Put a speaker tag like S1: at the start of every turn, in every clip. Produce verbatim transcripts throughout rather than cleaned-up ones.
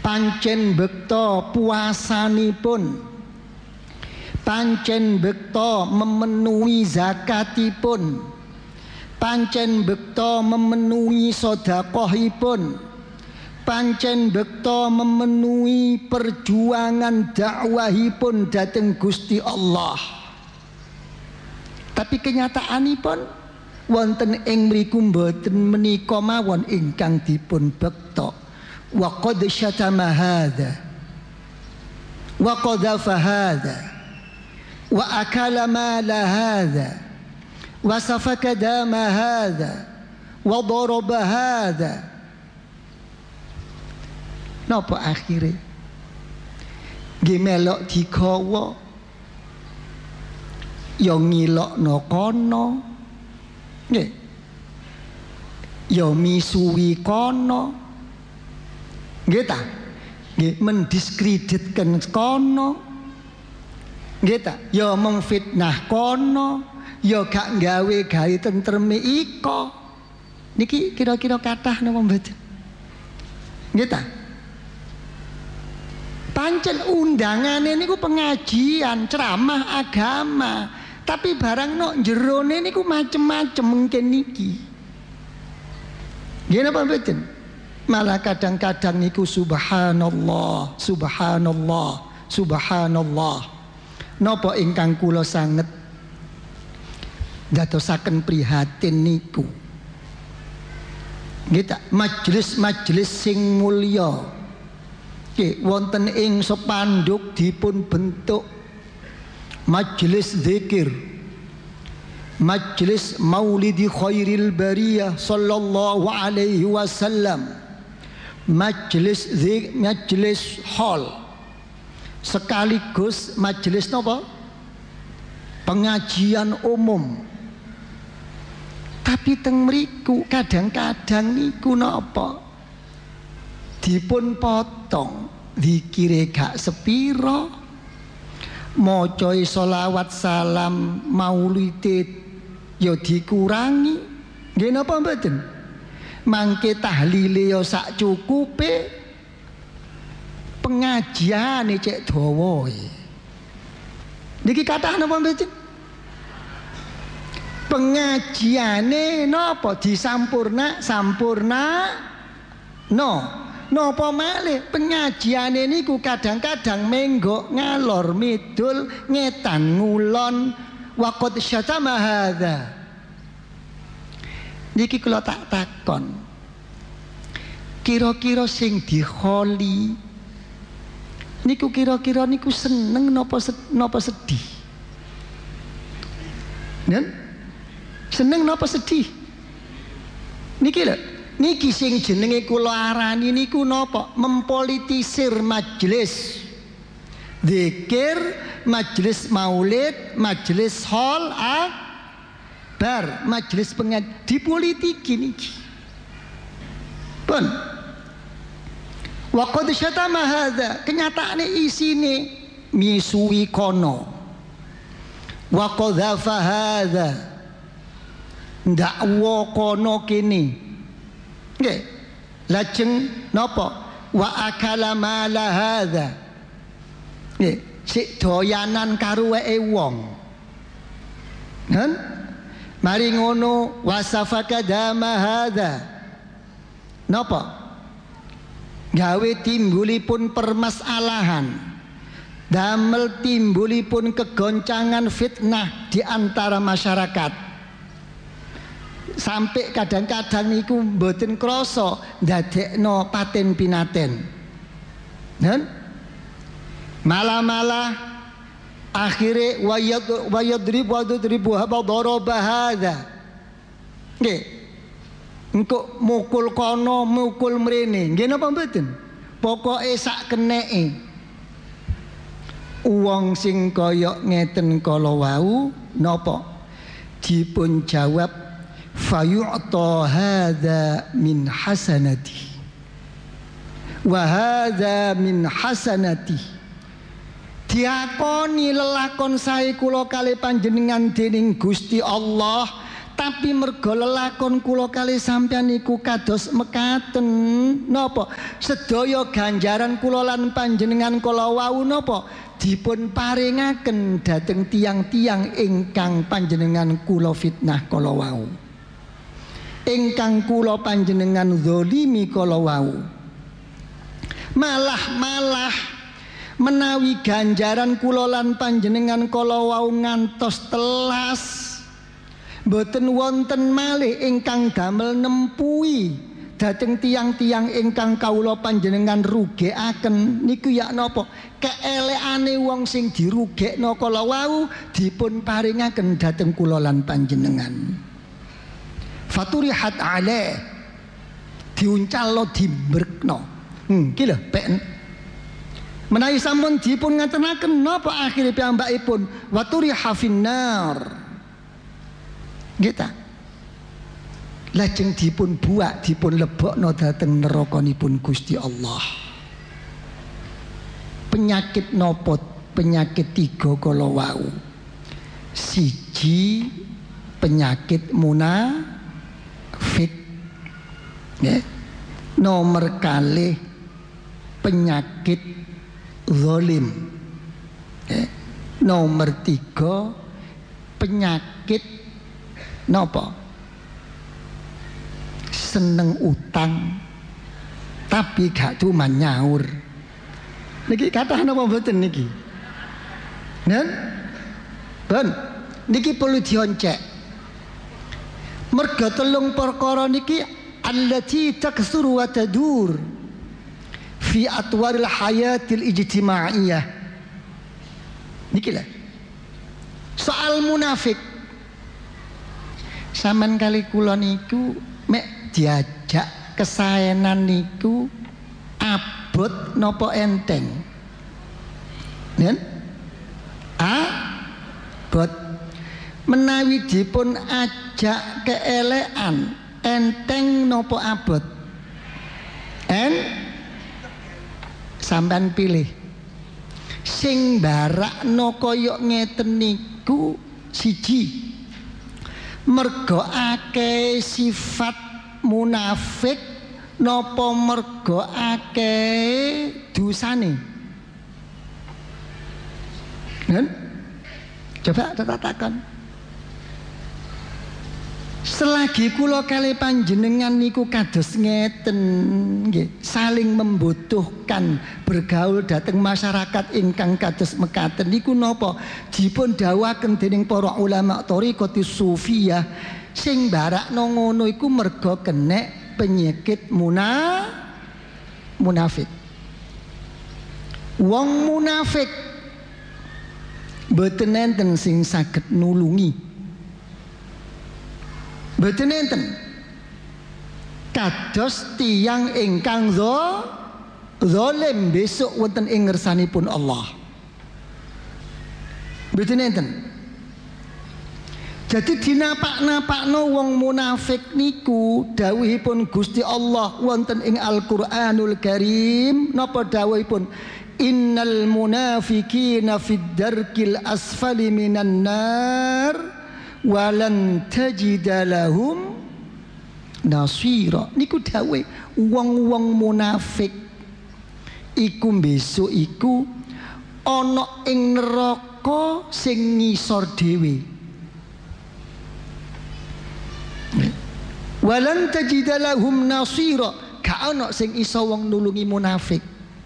S1: pancen bekta puasanipun, pancen bekta memenuhi zakatipun, pancen bekta memenuhi sedekahipun, pancen bekta memenuhi perjuangan dakwahipun dhateng Gusti Allah. Tapi kenyataanipun wonten ing mriku mboten menika mawon ingkang dipun bekta. Wa qad syatama hadza wa qadhafa hadza wa akala mala hadza wa safaka dama hadza wa daraba hadza. Napa akhire nggih melok digawa ya ngilokno kono, nggih ya misuwi kono, nggih ta, nggih mendiskreditkan kono, nggih ta, ya memfitnah kono, ya gak gawe gawe tentreme iko. Niki kira-kira kathah napa mboten? Nggih ta? Pancen undangane niku pengajian, ceramah agama, tapi barang nok jerone niku macem-macem mungkin niki. Nggih napa mboten? Malah kadang-kadang niku subhanallah, subhanallah, subhanallah. Napa ingkang kula sanget dadosaken prihatin niku. Nggih ta, majelis-majelis sing mulya wonten ing sepanduk dipun bentuk majelis zikir, majelis maulidi khairil bariyah sallallahu alaihi wasallam, majelis zik, majelis hall, sekaligus majelis napa? Pengajian umum. Tapi teng mriku kadang-kadang niku napa? Dipun potong, dikire gak sepiro, mocoy solawat salam maulidit ya dikurangi, nggih napa mboten? Mangke tahlile ya sak cukupe, pengajiane cek dawa. Niki kathah napa mboten? Pengajiane napa disampurna, sampurna no. Napa malih pengajiane niku kadang-kadang menggok ngalor midul ngetan ngulon waqad syatama hadza. Niki kula tak takon, kira-kira sing dikholi niku kira-kira niku seneng napa napa sedih? Nen? Seneng napa sedih? Niki lho, niki sing jenenge kula arani niku napa? Mempolitisir majelis zikir, majelis maulid, majelis hol akbar, majelis pengajian dipolitiki niki. Pun wa qad syatama hadza, kenyataane isine misuwi kono. Wa qadhafa hadza, ndakwa kono kene. Nggih. Lajeng napa? Wa akala mala hadza. Nggih, sik doyanan karo weke wong. Kan? Mari ngono wasafaka dama hadza. Napa? Gawe timbulipun permasalahan, damel timbulipun kegoncangan fitnah di antara masyarakat. Sampai kadang-kadang niku mboten krasa ndadekno paten pinaten. Nen? Malah-malah akhire wayad wayadrib wadribu habadaraba hadza. Nggih. Engko mukul kono, mukul mrene. Nggih napa mboten? Pokoke sak keneke. Wong sing kaya ngeten kala wau napa? Dipun jawab fayu'ta hadza min hasanati wa hadza min hasanati, diakoni lelakon sae kula kali panjenengan dening Gusti Allah, tapi mergo lelakon kula kalih sampeyan niku kados mekaten napa sedaya ganjaran kula lan panjenengan kala wau napa dipun paringaken dhateng tiang-tiang ingkang panjenengan kula fitnah kala wau, ingkang kula panjenengan zalimi kala wau. Malah malah menawi ganjaran kula lan panjenengan kala wau ngantos telas, boten wonten malih ingkang damel nempuhi dhateng tiang-tiang ingkang kawula panjenengan rugekaken niku ya napa keelekane wong sing dirugekno kala wau dipun paringaken dhateng kula lan panjenengan. Faturihat ale diuncalno dimbrekno. Hmm ki lho pek menawi sampun dipun ngatenaken napa akhire piyambakipun waturiha finnar. Kita lajeng dipun buak dipun lebokno dhateng nerakanipun Gusti Allah. Penyakit nopo? Penyakit tiga kala wau. Siji penyakit munafik, nggih. Nomor kalih penyakit zalim, nggih. Nomor tiga penyakit nopo? Seneng utang tapi gak cuma nyaur. Niki kathah napa mboten niki? Nen? Ben, niki perlu dioncek. Merga telung perkara niki allati taksuru wa tadur fi atwaril hayatil ijtimaiyah. Niki lah. Soal munafik. Saman kali kula niku mek diajak kesaenan niku abot nopo enteng, nen? Abot menawi dipun ajak keelekan enteng nopo abot? En sampean pilih. Sing barakno kaya ngeten niku siji mergo akeh sifat munafik napa mergo akeh dosane? Nen? Coba tatakan. Selagi kula kalih panjenengan niku kados ngeten nggih, saling membutuhkan bergaul dhateng masyarakat ingkang kados mekaten niku napa dipun dawuhaken dening para ulama thariqatus sufiyah sing barakno ngono iku merga kenek penyakit muna munafik. Wong munafik mboten enten sing saged nulungi. Mboten enten kados tiyang ingkang zalim besok wonten ing ngersanipun Allah. Mboten enten. Jadi dinapak-napakno wong munafik niku dawuhipun Gusti Allah wonten ing Al-Qur'anul Karim. Napa dawuhipun? Innal munafiqina fid darkil asfali minan nar walan tajida lahum nasira. Niku dawuh wong-wong munafik iku besok iku ana ing neraka sing ngisor dhewe. Walan tajida lahum nasira, gak ana sing iso wong nulungi munafik.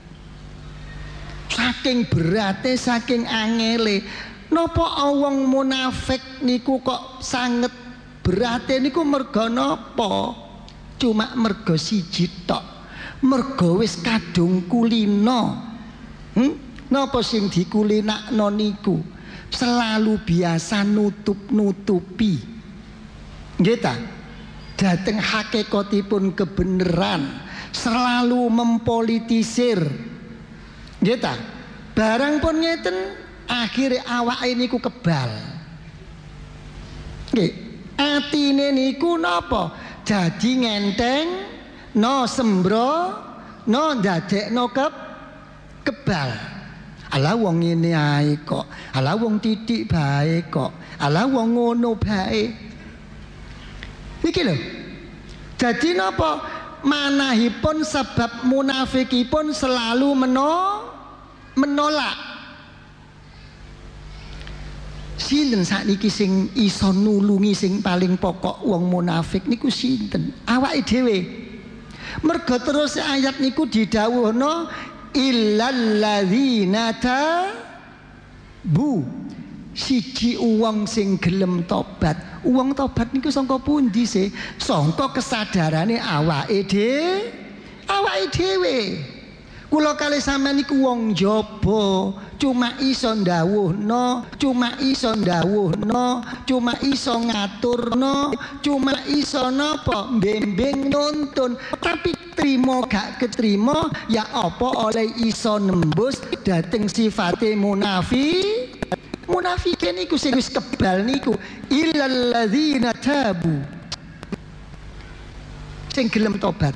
S1: Saking berate, saking angele. Napa wong munafik niku kok sanget berate niku merga napa? Cuma merga siji tok. Merga wis kadung kulina. Hmm? Napa sing dikulinakno niku? Selalu biasa nutup-nutupi. Nggih ta? Dhateng hakikatipun kebenaran, selalu mempolitisir. Nggih ta? Barang pun ngeten akhire awake niku kebal. Nggih, atine niku napa? Jadi ngenteng, no sembro, no ndadekno keb kebal. Ala wong ngene ae kok, ala wong titik bae kok, ala wong ngono bae. Niki lho. Jadi napa manahipun sebab munafikipun selalu meno menolak. Sinten sakniki sing iso nulungi sing paling pokok wong munafik niku sinten? Awake dhewe. Mergo terus ayat niku didhawuhna illal ladzina tabu. Siji uang sing gelem tobat. Uang tobat niku sangka pundi sih? Sangka kesadarane awake dhewe. Awake dhewe. Kula kalih sampeyan niku wong jaba, cuma iso ndawuhno, cuma iso ndawuhno, cuma iso ngaturno, cuma iso napa mbembeng nuntun, tapi trimo gak ketrimo ya apa oleh iso nembus dhateng sifate munafik. Munafikin niku sing wis kebal niku illal ladzina tabu. Sing gelem tobat.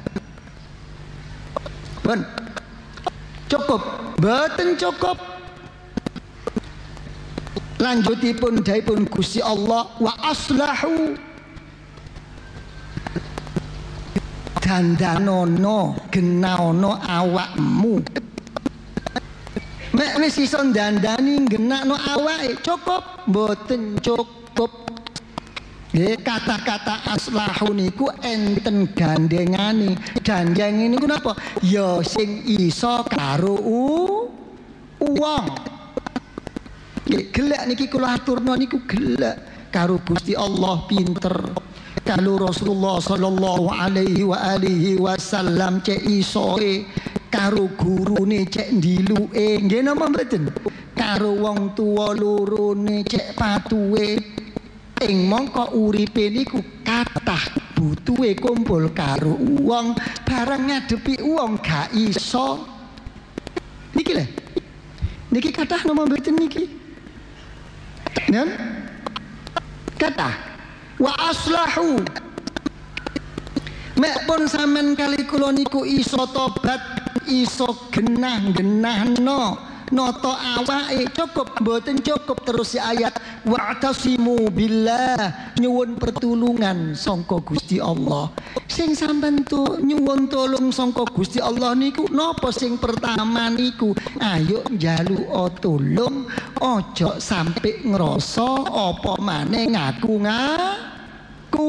S1: Pun cukup, mboten cukup. Lanjutipun daipun Gusti Allah wa aslahu dandanono genaono awakmu. Mek wis iso dandani genakno awake cukup, mboten cukup. Nggih, kata-kata aslahu niku enten gandengane. Gandeng niku napa? Ya sing iso karo uwong. Nggih, gelek niki kula aturno niku gelek karo Gusti Allah pinter. Kalau Rasulullah sallallahu alaihi wa alihi wasallam cek isoe karo gurune cek ndiluke nggih napa mboten, karo wong tuwa lorone cek patuhe ing mongko uripe niku kathah butuhe kumpul karo wong bareng ngadepi wong gak iso niki lho niki kathah napa mboten niki nen kathah wa aslahu mek pun sampean kali kula niku iso tobat iso genah-genahno noto awake cukup mboten cukup terus si ayat wa'tasimu billah nyuwun pertulungan sangka Gusti Allah. Sing sampean tu nyuwun tolong sangka Gusti Allah niku napa sing pertama niku ayo njaluk tulung ojo sampai ngrasa apa maneh ngaku-ngaku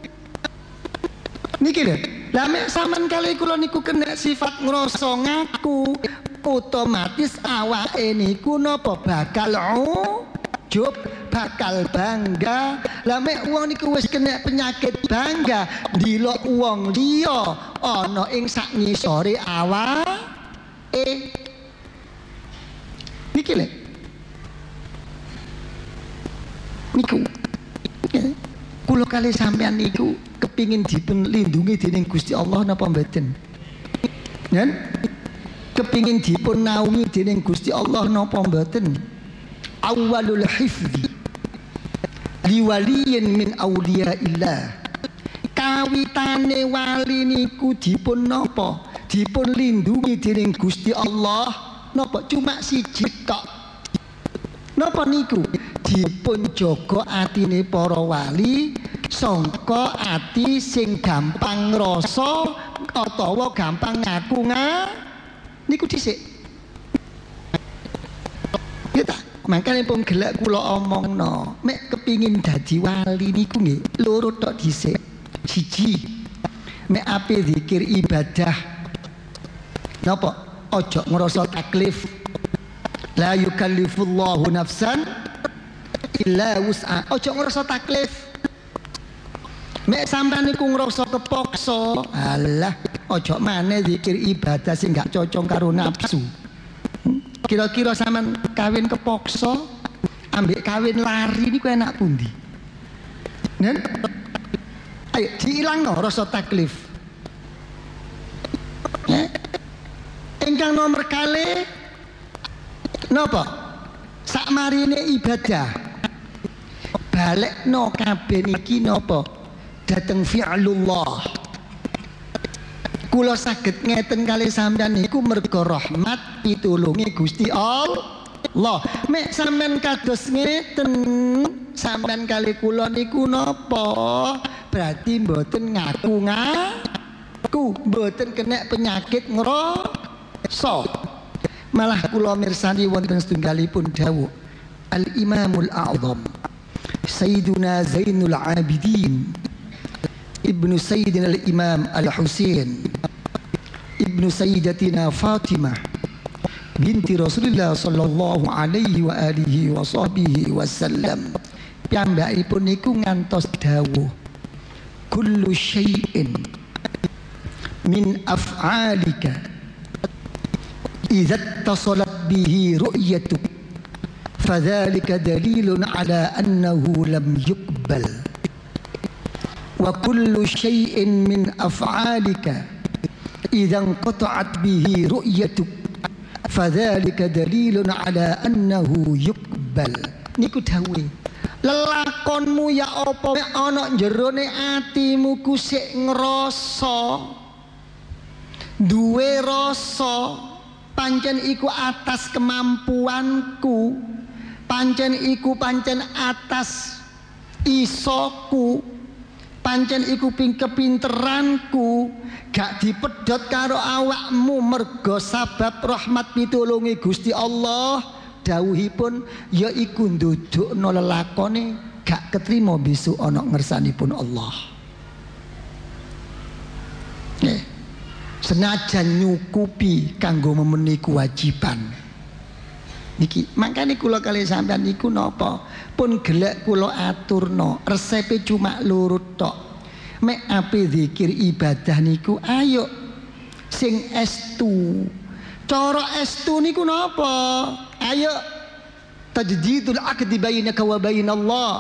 S1: niki lho. Lah mek sampean kali kula niku kena sifat ngrasa ngaku otomatis awake niku napa bakal ujub, bakal bangga. Lah mek wong niku wis kena penyakit bangga ndelok wong liya ana ing sak ngisore awake niki lho niku kula kali sampean niku kepingin dipun lindungi dening Gusti Allah napa mboten? Nen? Kepingin dipun naungi dening Gusti Allah napa mboten? Awwalul hifdzi liwaliyin min auliyaillah. Kawitane wali niku dipun napa? Dipun lindungi dening Gusti Allah napa? Cuma siji tok. Napa niku? Dipun jaga atine para wali sangka ati sing gampang ngrasa utawa gampang ngaku nga niku dhisik. Ya ta, makane pun gelek kula omongno, mek kepingin dadi wali niku nggih loro tok dhisik. Siji, mek ape zikir ibadah. Napa? Ojo ngrasa taklif. La yukallifullahu nafsan illa wus'a. Ojo ngrasa taklif. Mek sampean niku ngrasa kepaksa, alah ojo maneh zikir ibadah sing gak cocok karo nafsu. Kira-kira sampean kawin kepaksa ambek kawin lari niku enak pundi? Nen? Ayo diilangno rasa taklif. Eh? Ingkang nomor kalih napa? Sakmarine ibadah. Balekno kabeh niki napa? Dateng fi'lullah. Kula saged ngeten kali sampean niku merga rahmat pitulungi Gusti Allah. Mek sampean kados ngeten sampean kali kula niku napa berarti mboten ngaku ngaku, mboten kena penyakit ngrasa. Malah kula mirsani wonten setunggalipun dawuh Al-Imamul A'zam Sayyiduna Zainul Abidin Ibnu Sayyidina Al-Imam Al-Husain Ibnu Sayyidatina Fatimah binti Rasulullah sallallahu alaihi wa alihi wa sahbihi wasallam. Piyambakipun niku ngantos dawuh kullu syai'in min af'alika idza ittasalat bihi ru'yatuk fadzalika dalilun ala annahu lam yuqbal wa kullu syai'in min af'alika idza inqata'at bihi ru'yatuk fadzalika dalilun ala annahu yuqbal. Niku dawuhe lelakonmu ya apa ana jerone atimu ku sik ngrasa duwe rasa pancen iku atas kemampuanku, pancen iku pancen atas isoku, pancen iku ping kepinteranku, gak dipedhot karo awakmu mergo sabab rahmat pitulungi Gusti Allah. Dawuhipun ya iku ndudukno lelakone gak ketrima besok ana ngersanipun Allah. Nggih. Senajan nyukupi kanggo memenuhi kewajiban. Niki makane kula kali sampean niku napa pun gelek kula aturno resepe cuma lurut tok. Mek ape zikir ibadah niku ayo sing estu. Cara estu niku napa? Ayo tajdidul aqdi bainaka wa bainallah.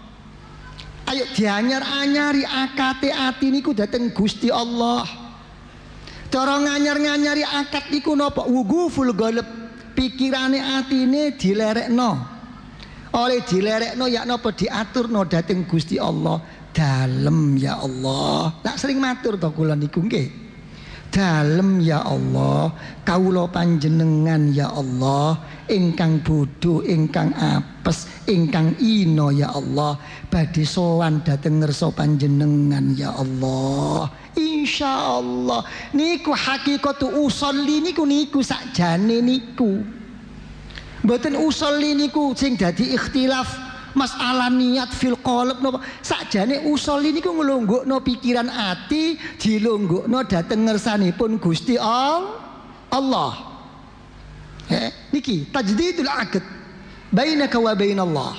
S1: Ayo dianyar-anyari akate ati niku dhateng Gusti Allah. Cara nganyar-nganyari akad niku napa? Wuquful qalb, pikirane atine dilerekno. Oleh dilerekno ya napa diaturno dhateng Gusti Allah. Dalem ya Allah. Tak sering matur to kula niku nggih. Dalem ya Allah, kawula panjenengan ya Allah, ingkang bodho, ingkang apes, ingkang ino ya Allah, badhe sowan dhateng ngersa panjenengan ya Allah. Insyaallah niku hakikatu usolli niku niku sakjane niku. Mboten usolli niku sing dadi ikhtilaf masalah niat fil qalb napa sakjane usolli niku nglonggokno pikiran ati, dilonggokno dhateng ngersanipun Gusti Allah. Eh, niki tajdidul aqd bainaka wa bainallah.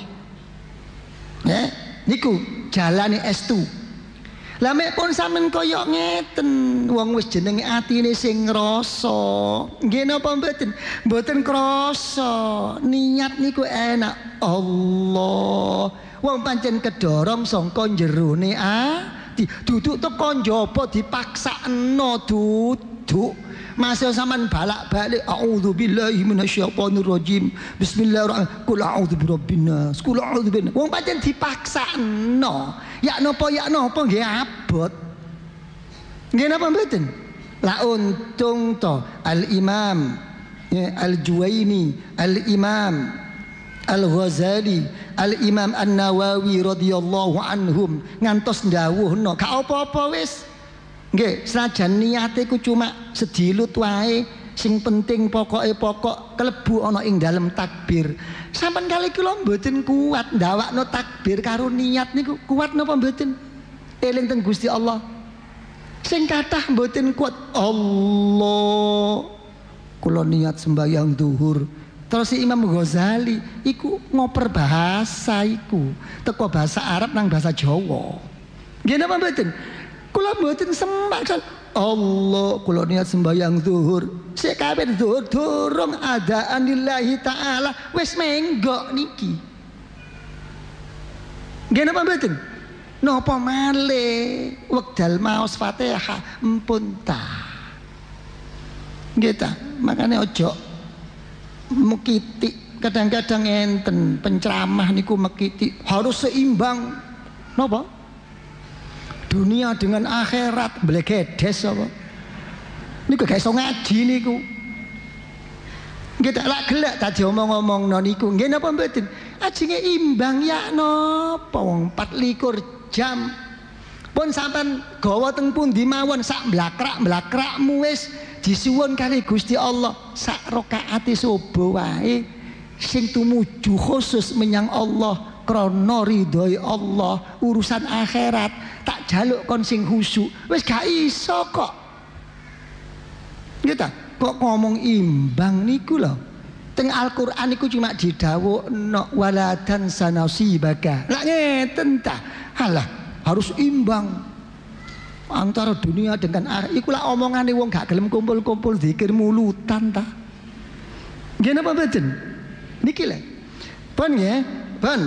S1: Eh, niku jalane estu. Lah mek pun sampean kaya ngeten, wong wis jenenge atine sing ngrasa. Nggih napa mboten? Mboten krasa. Niat niku enak. Allah. Wong pancen kedorong sangka jerone ati. Duduk teko njaba dipaksakno duduk. Masih sampean balak-balik a'udzubillahi minasyaitonir rajim. Bismillahirrahmanirrahim. Qul a'udzu birabbin nas. Qul a'udzu bin. Wong pancen dipaksakno. Ya napa ya napa nggih abot. Nggih napa mboten? La untung to Al-Imam ya, Al-Juwaini, Al-Imam Al-Ghazali, Al-Imam An-Nawawi radhiyallahu anhum ngantos ndawuhna gak apa-apa wis. Nggih, senajan niate ku cuma sedilut wae, sing penting pokoke pokok klebu ana ing dalem takbir. Sampeyan kali kula mboten kuat ndawakno takbir karo niat niku kuat napa mboten? Eling teng Gusti Allah. Sing kathah mboten kuat. Allah. Kula niat sembahyang zuhur. Terus si Imam Ghazali iku ngoper bahasa iku, teko bahasa Arab nang bahasa Jawa. Nggih napa mboten? Kula mboten sembah Allah, kula niat sembahyang zuhur. Sik kabeh zuhur durung adaan lillahi taala wis menggok niki. Nggih napa mboten? Napa malih wekdal maos Fatihah empun ta. Nggih ta, makane aja mekiti. Kadang-kadang enten penceramah niku mekiti harus seimbang. Napa? Dunia dengan akhirat blegedes apa? Niku gak iso ngaji niku. Nggih tak lak gelek tadi omong-omongno niku. Nggih napa mboten? Ajenge imbang ya napa wong empat likur jam Pun sampean gawa teng pundi mawon sak blakrak-blakrakmu wis disuwun kali Gusti Allah sak rakaate subuh wae sing tumuju khusus menyang Allah krana ridhoi Allah urusan akhirat tak jaluk kon sing khusyuk wis gak iso kok. Nggih ta? Kok ngomong imbang niku lho. Teng Al-Qur'an niku cuma didhawuhna waladan sanasibaka. Lah ngeten ta. Halah, harus imbang antara dunia dengan akhirat. Iku lah omongane wong gak gelem kumpul-kumpul zikir mulutan ta. Nggih napa mboten? Niki lho. Pun nggih, pun.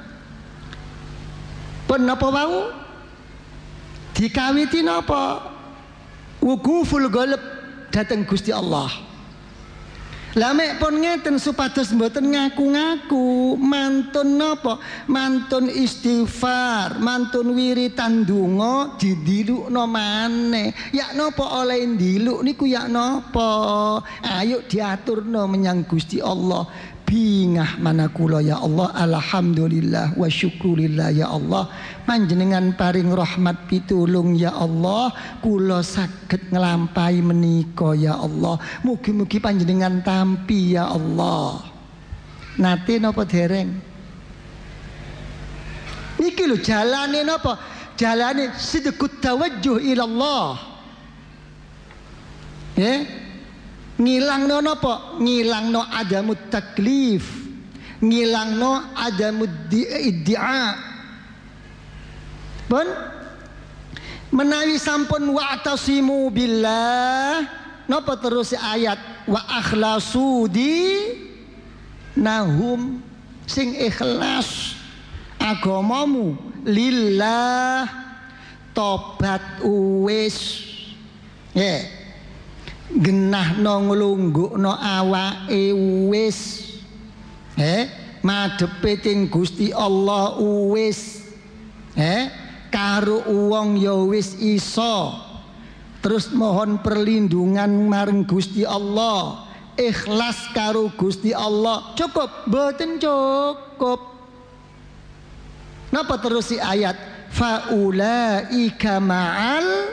S1: Pun napa wau? Dikawiti napa? Wuquful qalb dateng Gusti Allah. Lah mek pun ngeten supados mboten ngaku-ngaku mantun napa? Mantun istighfar, mantun wiritan donga didilukno maneh. Ya napa oleh ndiluk niku ya napa? Ayo diaturno menyang Gusti Allah. Bingah mana kula ya Allah, alhamdulillah wa syukurillah ya Allah. Panjenengan paring rahmat pitulung ya Allah, kula saged nglampahi menika ya Allah. Mugi-mugi panjenengan tampi ya Allah. Nate napa dereng? Niki lho jalane napa? Jalane sidqut tawajjuh ila Allah. Ya? Yeah? Ngilangno napa? Ngilangno adamut taklif, ngilangno adamud iddia. Pun menawi sampun wa'tasimu billah napa terus ayat wa akhlasu di nahum sing ikhlas agamamu lillah tobat uwis ya yeah. Genahno nglunggukno awake wis eh madhepe teng Gusti Allah wis eh karo wong ya wis iso terus mohon perlindungan marang Gusti Allah ikhlas karo Gusti Allah cukup mboten cukup napa terus si ayat faulaika ma'al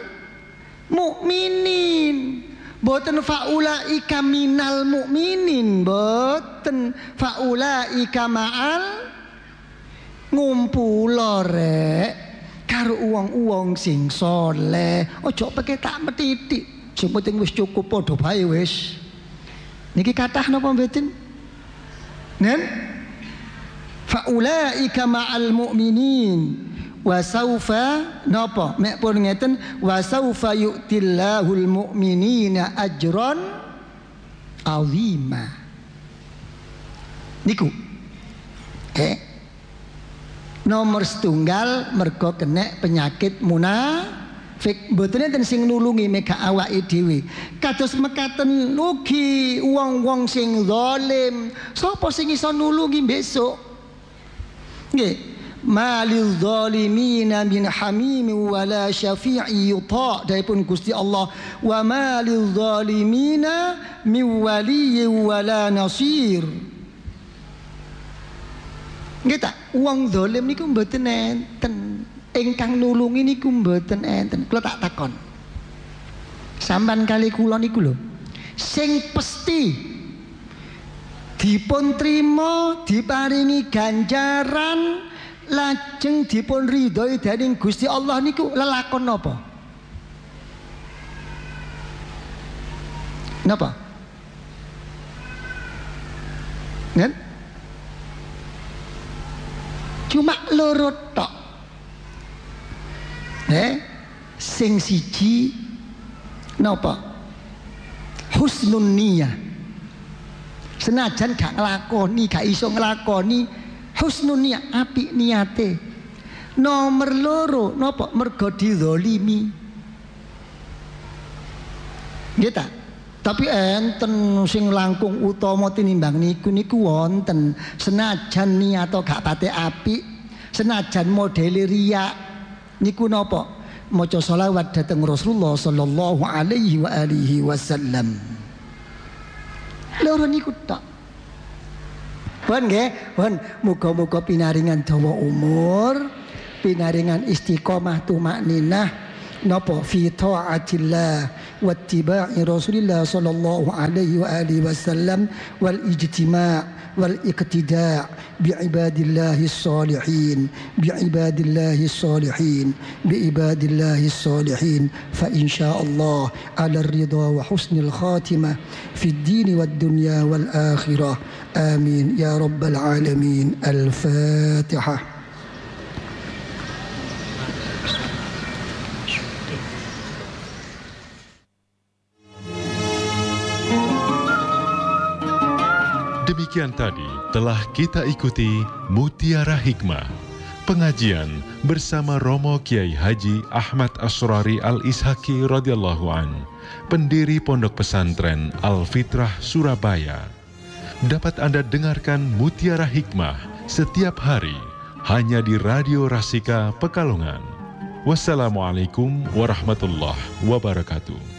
S1: mu'minin boten faulaika minal mu'minin boten faulaika ma'al ngumpul rek karo uwong-uwong sing saleh aja peke tak metitik sing penting wis cukup padha bae wis niki kathah napa mboten nen faulaika ma'al mu'minin wa saufa napa mek pun ngeten wa saufa yu'tillahul mu'minina ajran azima niku eh nomor setunggal mergo kena penyakit munafik mboten enten sing nulungi mega awake dhewe kados mekaten ugi wong-wong sing zalim sapa sing iso nulungi besok nggih malil zalimina min hamim wala syafi'i yuta daipun Gusti Allah wa malil zalimina min waliyyi wala nasir nggih ta wong zalim niku mboten enten ingkang nulungi niku mboten enten kula tak takon sampean kali kula niku lho sing pesti dipun trima diparingi ganjaran lajeng dipun ridhoi dening Gusti Allah niku lelakon napa? Napa? Nen? Cuma loro tok. Eh, sing siji napa? Husnun niyah. Senajan gak nglakoni, gak iso nglakoni husnun niyah apik niate. Nomor loro napa mergo dizalimi. Nggih ta? Tapi enten sing langkung utama tinimbang niku niku wonten senajan niato gak pate apik, senajan modele riya niku napa? Maca selawat dhateng Rasulullah sallallahu alaihi wa alihi wasallam. Loro niku tok. Pun nggih, pun muga-muga pinaringan dawa umur, pinaringan istiqomah tumakninah napa fi taatillah wattiba'i Rasulillah sallallahu alaihi wa alihi wasallam wal ijtima' wal iqtida' bi ibadillahis salihin bi ibadillahis salihin bi ibadillahis salihin fa insyaallah ala ridha wa husnil khatimah fid din wad dunya wal akhirah amin ya rabbal alamin. Al-Fatihah.
S2: Demikian tadi telah kita ikuti Mutiara Hikmah, pengajian bersama Romo Kiai Haji Ahmad Asrari Al-Ishaqi radhiyallahu an, pendiri Pondok Pesantren Al-Fitrah Surabaya. Dapat Anda dengarkan Mutiara Hikmah setiap hari hanya di Radio Rasika Pekalongan. Wassalamualaikum warahmatullahi wabarakatuh.